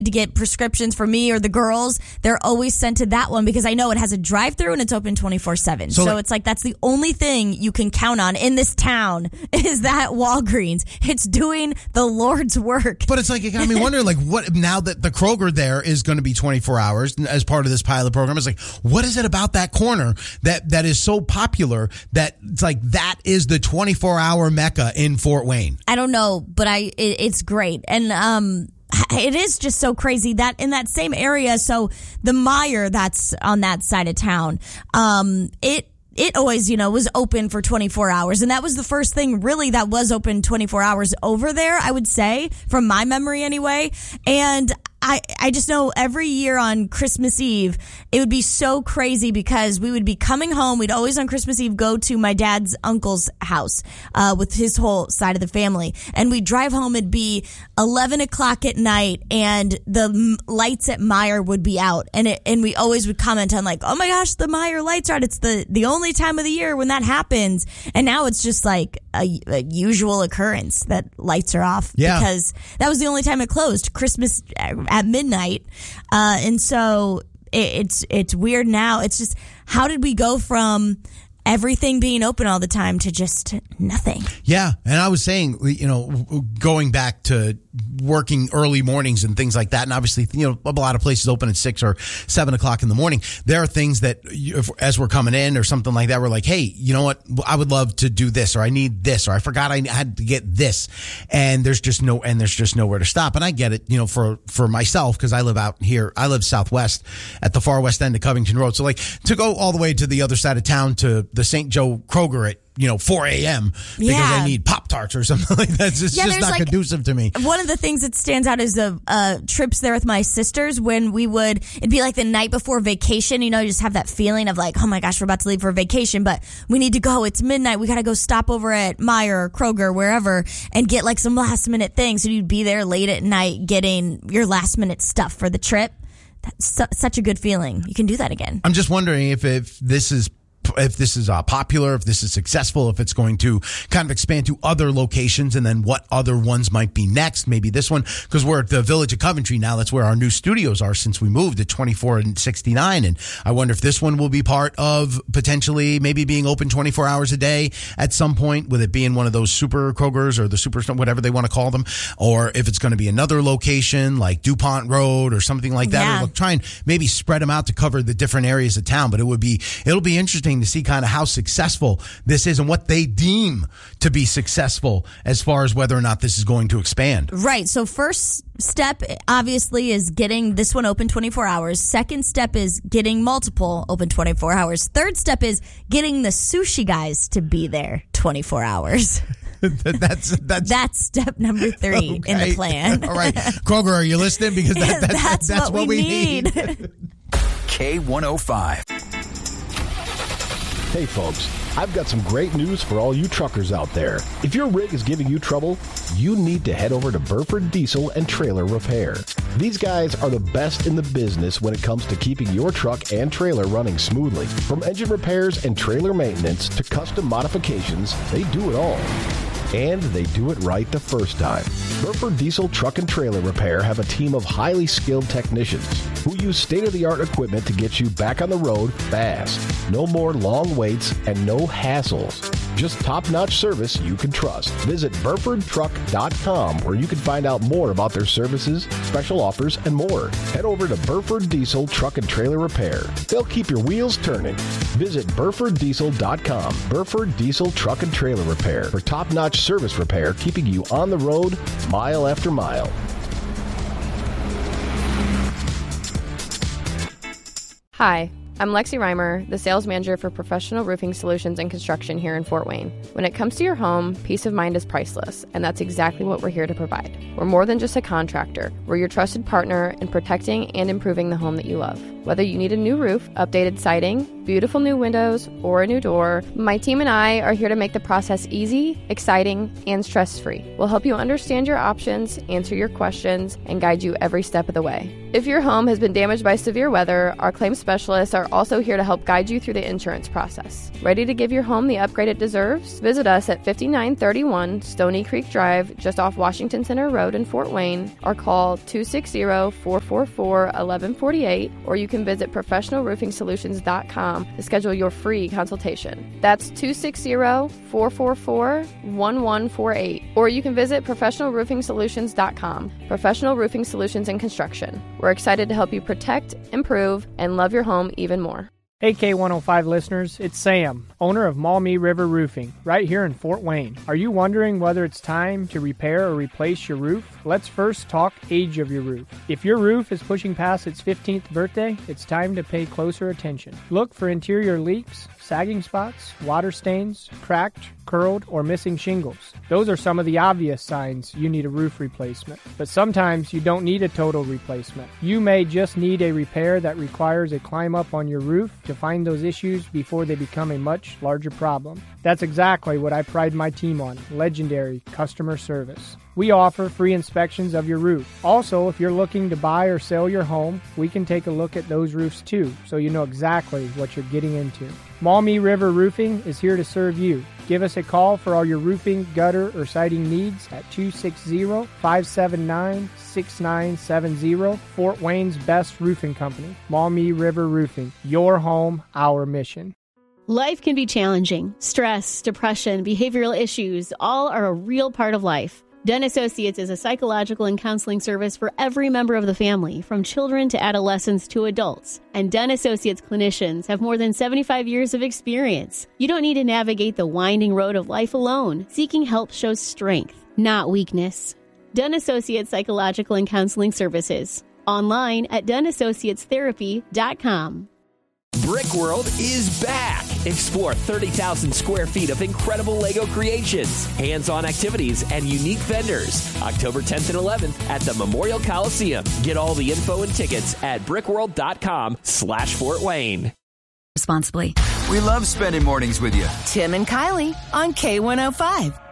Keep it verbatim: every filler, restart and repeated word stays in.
to get prescriptions for me or the girls, they're always sent to that one because I know it has a drive-through and it's open twenty-four seven. So, so like, it's like that's the only thing you can count on in this town is that Walgreens. It's doing the Lord's work. But it's like, it got me wondering, like, what now that the Kroger there is going to be twenty-four hours as part of this pilot program, it's like, what is it about that corner that, that is so popular that it's like that is the twenty-four hour mecca in Fort Wayne? I don't know, but I it, it's great. And um it is just so crazy that in that same area, so the Meijer that's on that side of town, um it It always, you know, was open for twenty-four hours. And that was the first thing really that was open twenty-four hours over there, I would say, from my memory anyway. And I, I just know every year on Christmas Eve, it would be so crazy because we would be coming home. We'd always on Christmas Eve go to my dad's uncle's house uh, with his whole side of the family. And we'd drive home. It'd be eleven o'clock at night and the m- lights at Meijer would be out. And it, and we always would comment on like, oh my gosh, the Meijer lights are out. It's the, the only time of the year when that happens. And now it's just like a, a usual occurrence that lights are off. Yeah. Because that was the only time it closed, Christmas at midnight. Uh, and so it, it's, it's weird now. It's just, how did we go from everything being open all the time to just nothing? Yeah. And I was saying, you know, going back to working early mornings and things like that. And obviously, you know, a lot of places open at six or seven o'clock in the morning. There are things that if, as we're coming in or something like that, we're like, hey, you know what? I would love to do this, or I need this, or I forgot I had to get this. And there's just no, and there's just nowhere to stop. And I get it, you know, for, for myself, because I live out here, I live Southwest at the far west end of Covington Road. So like to go all the way to the other side of town to the Saint Joe Kroger at, you know, four a.m. because yeah. I need Pop-Tarts or something like that. It's just, yeah, just not like, conducive to me. One of the things that stands out is the uh, trips there with my sisters when we would, it'd be like the night before vacation, you know, you just have that feeling of like, oh my gosh, we're about to leave for vacation, but we need to go. It's midnight. We got to go stop over at Meijer or Kroger, wherever, and get like some last minute things. So you'd be there late at night getting your last minute stuff for the trip. That's su- such a good feeling. You can do that again. I'm just wondering if, if this is if this is uh, popular, if this is successful, if it's going to kind of expand to other locations, and then what other ones might be next. Maybe this one, because we're at the Village of Coventry now. That's where our new studios are since we moved at twenty-four and sixty-nine. And I wonder if this one will be part of potentially maybe being open twenty-four hours a day at some point, with it being one of those super Krogers or the super, whatever they want to call them, or if it's going to be another location like DuPont Road or something like that. Yeah. Or we'll try and maybe spread them out to cover the different areas of town. But it would be, it'll be interesting to see kind of how successful this is and what they deem to be successful as far as whether or not this is going to expand. Right. So first step, obviously, is getting this one open twenty-four hours. Second step is getting multiple open twenty-four hours. Third step is getting the sushi guys to be there twenty-four hours. that's, that's that's step number three okay. in the plan. All right. Kroger, are you listening? Because that, that, that's, that's what, what we, we need. need. K one oh five. Hey folks, I've got some great news for all you truckers out there. If your rig is giving you trouble, you need to head over to Burford Diesel and Trailer Repair. These guys are the best in the business when it comes to keeping your truck and trailer running smoothly. From engine repairs and trailer maintenance to custom modifications, they do it all. And they do it right the first time. Burford Diesel Truck and Trailer Repair have a team of highly skilled technicians who use state-of-the-art equipment to get you back on the road fast. No more long waits and no hassles. Just top-notch service you can trust. Visit Burford Truck dot com where you can find out more about their services, special offers, and more. Head over to Burford Diesel Truck and Trailer Repair. They'll keep your wheels turning. Visit Burford Diesel dot com. Burford Diesel Truck and Trailer Repair for top-notch service repair, keeping you on the road mile after mile. Hi, I'm Lexi Reimer, the sales manager for Professional Roofing Solutions and Construction here in Fort Wayne. When it comes to your home, peace of mind is priceless, and that's exactly what we're here to provide. We're more than just a contractor. We're your trusted partner in protecting and improving the home that you love. Whether you need a new roof, updated siding, beautiful new windows, or a new door, my team and I are here to make the process easy, exciting, and stress-free. We'll help you understand your options, answer your questions, and guide you every step of the way. If your home has been damaged by severe weather, our claims specialists are also here to help guide you through the insurance process. Ready to give your home the upgrade it deserves? Visit us at fifty-nine thirty-one Stony Creek Drive, just off Washington Center Road in Fort Wayne, or call two six zero, four four four, one one four eight, or you can visit professional roofing solutions dot com to schedule your free consultation. That's two six zero, four four four, one one four eight, or you can visit professional roofing solutions dot com. Professional Roofing Solutions and Construction. We're excited to help you protect, improve, and love your home even more. Hey K one oh five listeners, it's Sam, owner of Maumee River Roofing, right here in Fort Wayne. Are you wondering whether it's time to repair or replace your roof? Let's first talk age of your roof. If your roof is pushing past its fifteenth birthday, it's time to pay closer attention. Look for interior leaks, sagging spots, water stains, cracked, curled, or missing shingles. Those are some of the obvious signs you need a roof replacement. But sometimes you don't need a total replacement. You may just need a repair that requires a climb up on your roof to find those issues before they become a much larger problem. That's exactly what I pride my team on, legendary customer service. We offer free inspections of your roof. Also, if you're looking to buy or sell your home, we can take a look at those roofs too, so you know exactly what you're getting into. Maumee River Roofing is here to serve you. Give us a call for all your roofing, gutter, or siding needs at two six zero, five seven nine, six nine seven zero. Fort Wayne's best roofing company, Maumee River Roofing. Your home, our mission. Life can be challenging. Stress, depression, behavioral issues, all are a real part of life. Dunn Associates is a psychological and counseling service for every member of the family, from children to adolescents to adults. And Dunn Associates clinicians have more than seventy-five years of experience. You don't need to navigate the winding road of life alone. Seeking help shows strength, not weakness. Dunn Associates Psychological and Counseling Services. Online at Dunn Associates Therapy dot com. Brick World is back. Explore thirty thousand square feet of incredible Lego creations, hands-on activities, and unique vendors. October tenth and eleventh at the Memorial Coliseum. Get all the info and tickets at brickworld.com slash Fort Wayne. Responsibly. We love spending mornings with you. Tim and Kylie on K one oh five.